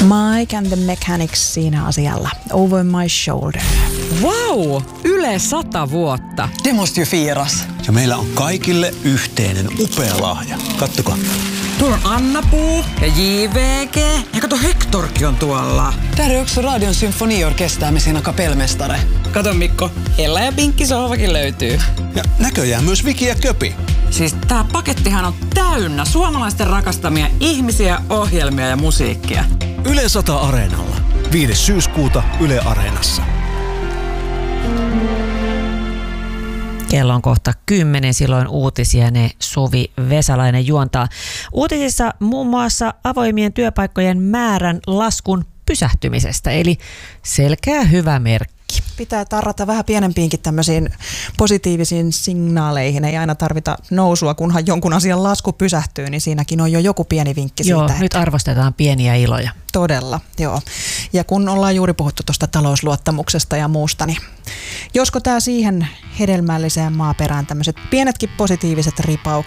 Mike and the Mechanics siinä asialla. Over my shoulder. Wow! Yle 100 vuotta. Det måste ju firas. Ja meillä on kaikille yhteinen upea lahja. Kattokaa. Tuolla on Anna-Puu ja JVG. Ja kato, Hectorkin on tuolla. Täällä on yksi Radion symfoniorkestää me siinä kapellmestare. Kato Mikko, Ella ja Pinkki sohvakin löytyy. Ja näköjään myös Viki ja Köpi. Siis tää pakettihan on täynnä suomalaisten rakastamia ihmisiä, ohjelmia ja musiikkia. Yle 100 Areenalla. 5. syyskuuta Yle Areenassa. Kello on kohta 10, silloin uutisia ne Suvi Vesalainen juontaa. Uutisissa muun muassa avoimien työpaikkojen määrän laskun pysähtymisestä, eli selkeä hyvä merkki. Pitää tarrata vähän pienempiinkin tämmöisiin positiivisiin signaaleihin. Ei aina tarvita nousua, kunhan jonkun asian lasku pysähtyy, niin siinäkin on jo joku pieni vinkki siitä. Joo, että nyt arvostetaan pieniä iloja. Todella, joo. Ja kun ollaan juuri puhuttu tuosta talousluottamuksesta ja muusta, niin josko tämä siihen hedelmälliseen maaperään tämmöiset pienetkin positiiviset